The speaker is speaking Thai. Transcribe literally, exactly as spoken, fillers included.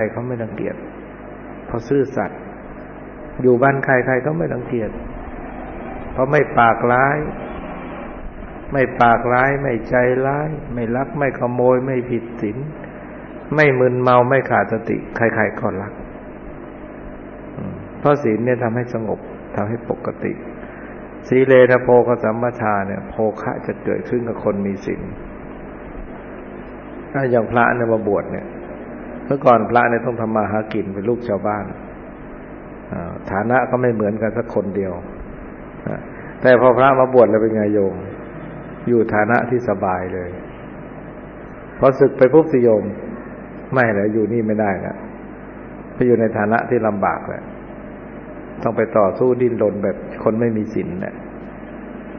ๆเขาไม่รังเกียจเพราะซื่อสัตย์อยู่บ้านใครๆก็ไม่รังเกียจเพราะไม่ปากร้ายไม่ปากร้ายไม่ใจร้ายไม่ลักไม่ขโมยไม่ผิดศีลไม่มึนเมาไม่ขาดสติใครๆก็รักเพราะศีลเนี่ยทำให้สงบทำให้ปกติสีเลนะโภคสัมปทาเนี่ยโภคะจะเกิดขึ้นกับคนมีศีลถ้าอย่างพระเนี่ยมาบวชเนี่ยเมื่อก่อนพระเนี่ยต้องทำมาหากินเป็นลูกชาวบ้านฐานะก็ไม่เหมือนกันสักคนเดียวแต่พอพระมาบวชแล้วเป็นไงโยมอยู่ฐานะที่สบายเลยพอศึกไปปุ๊บสิโยมไม่แล้วอยู่นี่ไม่ได้นะไปอยู่ในฐานะที่ลำบากแหละต้องไปต่อสู้ดิ้นรนแบบคนไม่มีศีลเนี่ย